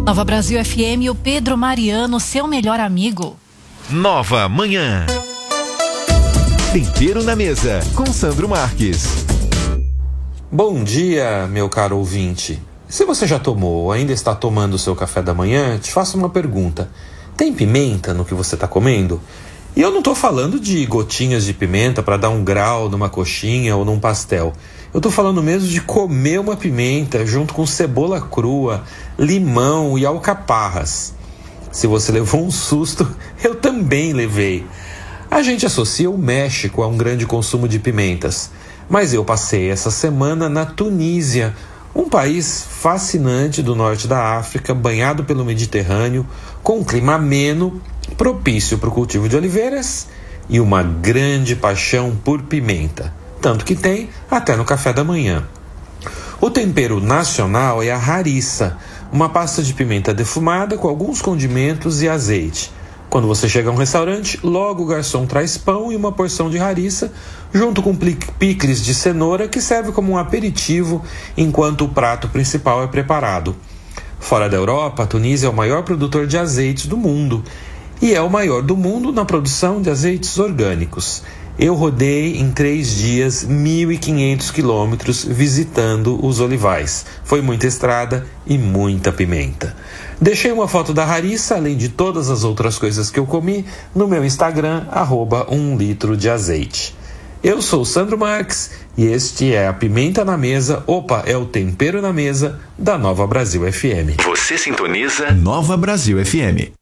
Nova Brasil FM, o Pedro Mariano, seu melhor amigo. Nova Manhã. Tempero na mesa, com Sandro Marques. Bom dia, meu caro ouvinte. Se você já tomou ou ainda está tomando o seu café da manhã, te faço uma pergunta. Tem pimenta no que você está comendo? E eu não estou falando de gotinhas de pimenta para dar um grau numa coxinha ou num pastel. Eu estou falando mesmo de comer uma pimenta junto com cebola crua, limão e alcaparras. Se você levou um susto, eu também levei. A gente associa o México a um grande consumo de pimentas, mas eu passei essa semana na Tunísia, um país fascinante do norte da África, banhado pelo Mediterrâneo, com um clima ameno, propício para o cultivo de oliveiras e uma grande paixão por pimenta, tanto que tem até no café da manhã. O tempero nacional é a harissa, uma pasta de pimenta defumada com alguns condimentos e azeite. Quando você chega a um restaurante, logo o garçom traz pão e uma porção de harissa, junto com picles de cenoura, que serve como um aperitivo enquanto o prato principal é preparado. Fora da Europa, a Tunísia é o maior produtor de azeites do mundo e é o maior do mundo na produção de azeites orgânicos. Eu rodei em 3 dias 1.500 quilômetros visitando os olivais. Foi muita estrada e muita pimenta. Deixei uma foto da harissa, além de todas as outras coisas que eu comi, no meu Instagram, @1 litro de azeite. Eu sou o Sandro Marques e este é a Pimenta na Mesa, é o Tempero na Mesa da Nova Brasil FM. Você sintoniza Nova Brasil FM.